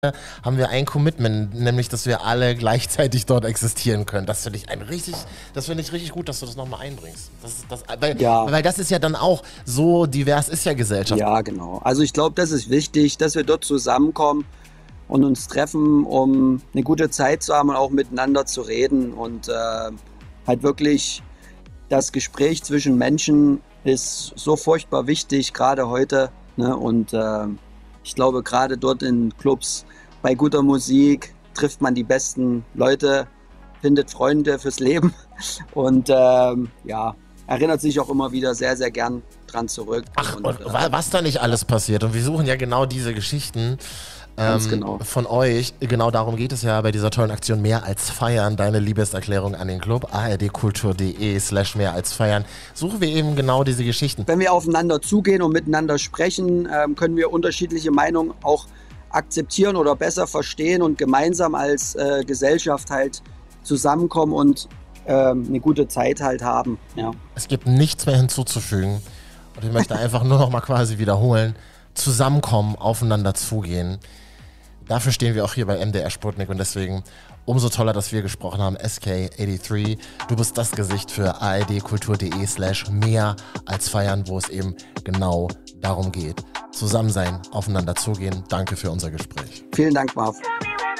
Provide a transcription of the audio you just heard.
haben wir ein Commitment, nämlich, dass wir alle gleichzeitig dort existieren können. Das finde ich richtig gut, dass du das nochmal einbringst. Weil das ist ja dann auch so divers ist ja Gesellschaft. Ja, genau. Also ich glaube, das ist wichtig, dass wir dort zusammenkommen und uns treffen, um eine gute Zeit zu haben und auch miteinander zu reden. Und halt wirklich das Gespräch zwischen Menschen ist so furchtbar wichtig, gerade heute. Ne? Und ich glaube, gerade dort in Clubs bei guter Musik trifft man die besten Leute, findet Freunde fürs Leben und erinnert sich auch immer wieder sehr, sehr gern dran zurück. Ach, und was da nicht alles passiert. Und wir suchen ja genau diese Geschichten genau. von euch. Genau darum geht es ja bei dieser tollen Aktion Mehr als feiern. Deine Liebeserklärung an den Club. ardkultur.de/mehr als feiern. Suchen wir eben genau diese Geschichten. Wenn wir aufeinander zugehen und miteinander sprechen, können wir unterschiedliche Meinungen auch akzeptieren oder besser verstehen und gemeinsam als Gesellschaft halt zusammenkommen und eine gute Zeit halt haben. Ja. Es gibt nichts mehr hinzuzufügen. Und ich möchte einfach nur noch mal quasi wiederholen. Zusammenkommen, aufeinander zugehen. Dafür stehen wir auch hier bei MDR Sputnik und deswegen umso toller, dass wir gesprochen haben. SK83, du bist das Gesicht für ardkultur.de/mehr als feiern, wo es eben genau darum geht. Zusammen sein, aufeinander zugehen. Danke für unser Gespräch. Vielen Dank, Marv.